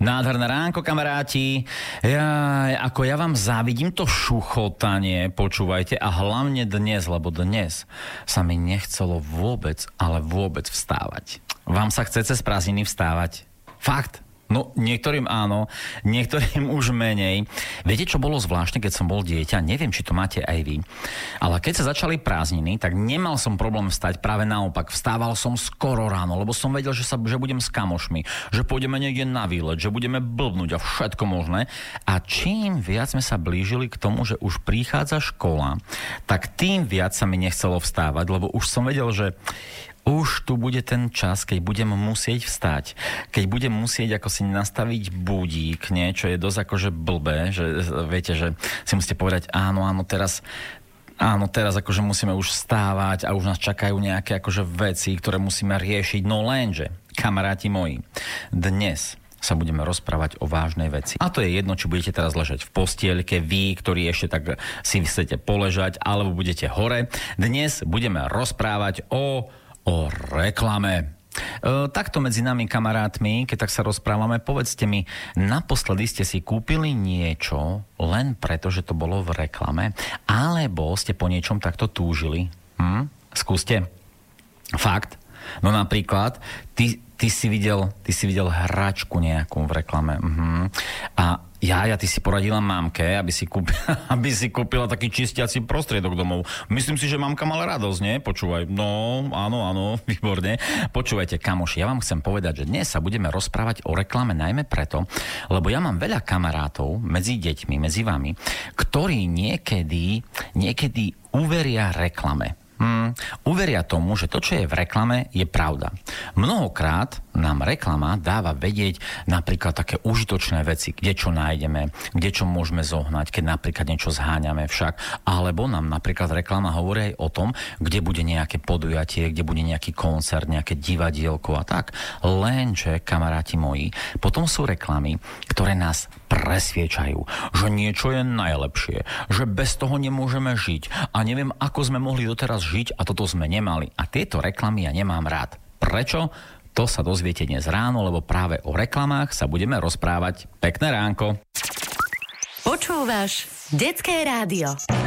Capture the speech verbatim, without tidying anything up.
Nádherné ránko, kamaráti. Ja, ako ja vám závidím to šuchotanie, počúvajte, a hlavne dnes, lebo dnes sa mi nechcelo vôbec, ale vôbec vstávať. Vám sa chce cez prázdniny vstávať? Fakt? No, niektorým áno, niektorým už menej. Viete, čo bolo zvláštne, keď som bol dieťa? Neviem, či to máte aj vy. Ale keď sa začali prázdniny, tak nemal som problém vstať, práve naopak. Vstával som skoro ráno, lebo som vedel, že, sa, že budem s kamošmi, že pôjdeme niekde na výlet, že budeme blbnúť a všetko možné. A čím viac sme sa blížili k tomu, že už prichádza škola, tak tým viac sa mi nechcelo vstávať, lebo už som vedel, že už tu bude ten čas, keď budem musieť vstať. Keď budem musieť ako si nastaviť budík, nie? Čo je dosť akože blbé, že viete, že si musíte povedať, áno, áno, teraz áno, teraz akože musíme už vstávať a už nás čakajú nejaké akože veci, ktoré musíme riešiť. No lenže, kamaráti moji, dnes sa budeme rozprávať o vážnej veci. A to je jedno, či budete teraz ležať v postielke, vy, ktorí ešte tak si chcete poležať, alebo budete hore. Dnes budeme rozprávať o O reklame. E, takto medzi nami, kamarátmi, keď tak sa rozprávame, povedzte mi, naposledy ste si kúpili niečo len preto, že to bolo v reklame, alebo ste po niečom takto túžili? Hm? Skúste. Fakt. No napríklad, ty, ty, si videl, ty si videl hračku nejakú v reklame. Mhm. A ja, ja, ty si poradila mamke, aby si, kúpila, aby si kúpila taký čistiaci prostriedok domov. Myslím si, že mamka mala radosť, nie? Počúvaj. No, áno, áno, výborne. Počúvajte, kamoši, ja vám chcem povedať, že dnes sa budeme rozprávať o reklame najmä preto, lebo ja mám veľa kamarátov medzi deťmi, medzi vami, ktorí niekedy, niekedy uveria reklame. Hmm, uveria tomu, že to, čo je v reklame, je pravda. Mnohokrát nám reklama dáva vedieť napríklad také užitočné veci, kde čo nájdeme, kde čo môžeme zohnať, keď napríklad niečo zháňame však, alebo nám napríklad reklama hovorí aj o tom, kde bude nejaké podujatie, kde bude nejaký koncert, nejaké divadielko a tak. Lenže, kamaráti moji, potom sú reklamy, ktoré nás presviečajú, že niečo je najlepšie, že bez toho nemôžeme žiť a neviem, ako sme mohli doteraz žiť a toto sme nemali. A tieto reklamy ja nemám rád. Prečo? To sa dozviete dnes ráno, lebo práve o reklamách sa budeme rozprávať. Pekné ránko. Počúvaš Detské rádio.